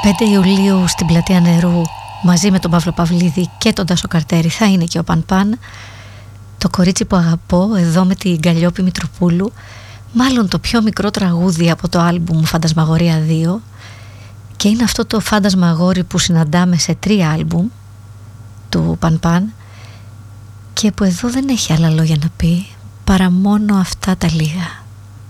5 Ιουλίου στην Πλατεία Νερού μαζί με τον Παύλο Παυλίδη και τον Τάσο Καρτέρη θα είναι και ο Παν Παν. Το κορίτσι που αγαπώ εδώ με την Καλλιόπη Μητροπούλου, μάλλον το πιο μικρό τραγούδι από το άλμπουμ Φαντασμαγορία 2, και είναι αυτό το φάντασμα αγόρι που συναντάμε σε 3 άλμπουμ του Παν Παν και που εδώ δεν έχει άλλα λόγια να πει παρά μόνο αυτά τα λίγα.